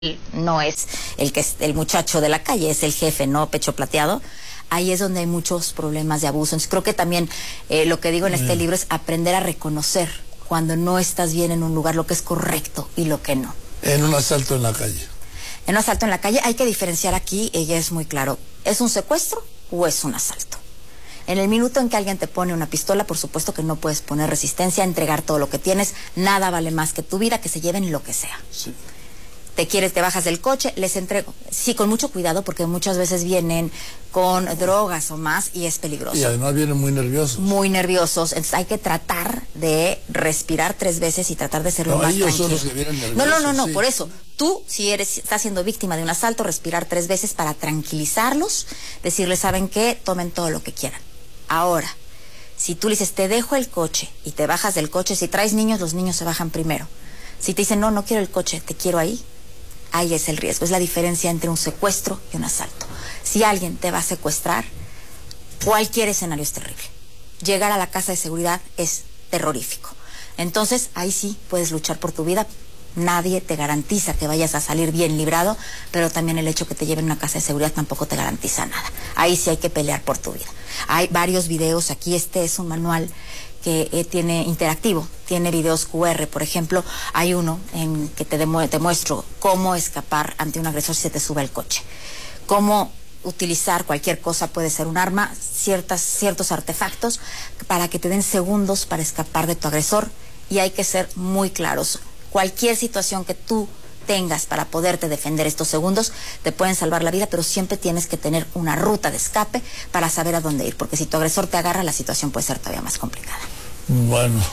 no es el que es el muchacho de la calle, es el jefe, no pecho plateado. Ahí es donde hay muchos problemas de abuso. Entonces creo que también lo que digo en este libro es aprender a reconocer cuando no estás bien en un lugar, lo que es correcto y lo que no. En un asalto en la calle. En un asalto en la calle hay que diferenciar aquí, ella es muy claro, ¿es un secuestro o es un asalto? En el minuto en que alguien te pone una pistola, por supuesto que no puedes poner resistencia, entregar todo lo que tienes, nada vale más que tu vida, que se lleven lo que sea. Sí. Te bajas del coche, les entrego. Sí, con mucho cuidado, porque muchas veces vienen con drogas o más y es peligroso. Y además vienen muy nerviosos. Muy nerviosos. Entonces hay que tratar de respirar 3 veces y tratar de ser lo más ellos tranquilo. son los que vienen nerviosos. No, sí. Por eso. Tú, si estás siendo víctima de un asalto, respirar 3 veces para tranquilizarlos, decirles, ¿saben qué? Tomen todo lo que quieran. Ahora, si tú le dices, te dejo el coche y te bajas del coche, si traes niños, los niños se bajan primero. Si te dicen, no quiero el coche, te quiero ahí, ahí es el riesgo. Es la diferencia entre un secuestro y un asalto. Si alguien te va a secuestrar, cualquier escenario es terrible. Llegar a la casa de seguridad es terrorífico. Entonces, ahí sí puedes luchar por tu vida. Nadie te garantiza que vayas a salir bien librado, pero también el hecho que te lleven a una casa de seguridad tampoco te garantiza nada. Ahí sí hay que pelear por tu vida. Hay varios videos aquí, este es un manual que tiene interactivo, tiene videos QR, por ejemplo, hay uno en que te muestro cómo escapar ante un agresor si se te sube el coche, cómo utilizar cualquier cosa, puede ser un arma, ciertos artefactos, para que te den segundos para escapar de tu agresor, y hay que ser muy claros. Cualquier situación que tú tengas para poderte defender estos segundos, te pueden salvar la vida, pero siempre tienes que tener una ruta de escape para saber a dónde ir, porque si tu agresor te agarra, la situación puede ser todavía más complicada. Bueno,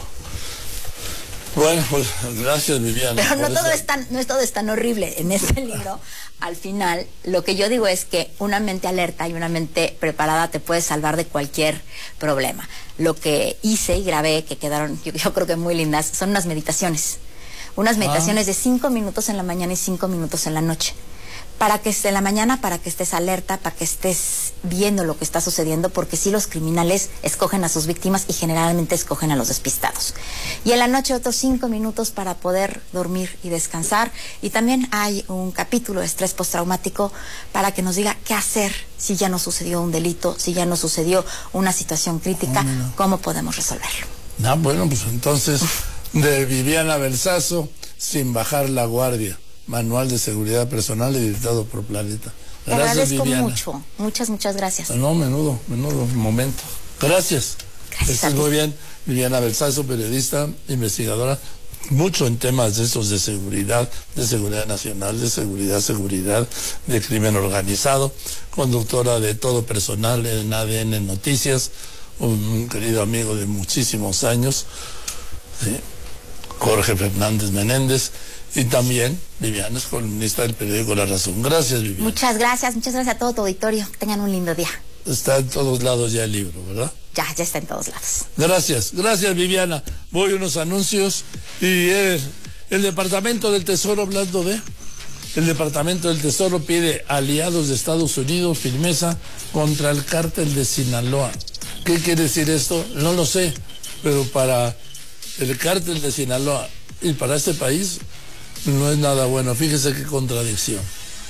pues gracias, Viviana. Pero no todo es tan horrible. En este libro, al final, lo que yo digo es que una mente alerta y una mente preparada te puede salvar de cualquier problema. Lo que hice y grabé, que quedaron, yo creo que muy lindas, son unas meditaciones. Unas meditaciones de 5 minutos en la mañana y 5 minutos en la noche. Para que esté en la mañana, para que estés alerta, para que estés viendo lo que está sucediendo, porque sí, los criminales escogen a sus víctimas y generalmente escogen a los despistados. Y en la noche otros 5 minutos para poder dormir y descansar. Y también hay un capítulo de estrés postraumático para que nos diga qué hacer si ya nos sucedió un delito, si ya nos sucedió una situación crítica, cómo podemos resolverlo. Bueno, pues entonces, de Viviana Belsazo, Sin bajar la guardia. Manual de seguridad personal editado por Planeta. Gracias, te agradezco Viviana. Mucho. Muchas gracias. No, menudo momento. Gracias. Estás muy bien. Viviana Belsazo, periodista, investigadora, mucho en temas de estos de seguridad nacional, de seguridad, de crimen organizado, conductora de Todo Personal en ADN Noticias, un querido amigo de muchísimos años, ¿sí? Jorge Fernández Menéndez. Y también Viviana es columnista del periódico La Razón. Gracias, Viviana. Muchas gracias a todo tu auditorio. Tengan un lindo día. Está en todos lados ya el libro, ¿verdad? Ya está en todos lados. Gracias, Viviana. Voy a unos anuncios y el Departamento del Tesoro, hablando de... El Departamento del Tesoro pide aliados de Estados Unidos firmeza contra el cártel de Sinaloa. ¿Qué quiere decir esto? No lo sé, pero para el cártel de Sinaloa y para este país no es nada bueno. Fíjese qué contradicción.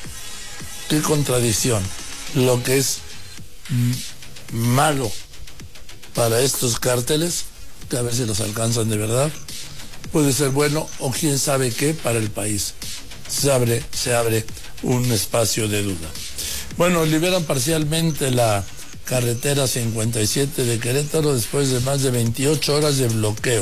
Lo que es malo para estos cárteles, que a ver si los alcanzan de verdad, puede ser bueno, o quién sabe qué para el país. Se abre un espacio de duda. Bueno, liberan parcialmente la carretera 57 de Querétaro después de más de 28 horas de bloqueo.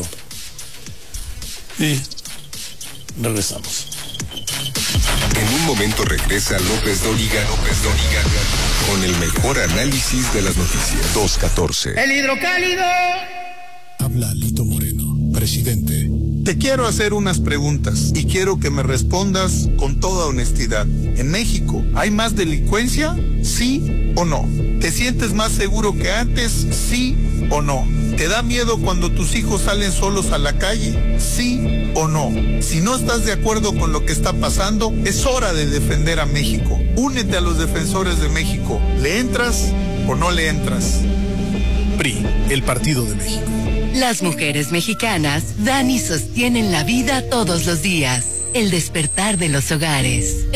Y regresamos. En un momento regresa López Dóriga con el mejor análisis de las noticias. 2:14. El hidrocálido. Habla Lito Moreno, presidente. Te quiero hacer unas preguntas y quiero que me respondas con toda honestidad. ¿En México hay más delincuencia? ¿Sí o no? ¿Te sientes más seguro que antes? ¿Sí o no? ¿Te da miedo cuando tus hijos salen solos a la calle? ¿Sí o no? Si no estás de acuerdo con lo que está pasando, es hora de defender a México. Únete a los defensores de México. ¿Le entras o no le entras? PRI, el Partido de México. Las mujeres mexicanas dan y sostienen la vida todos los días. el despertar de los hogares.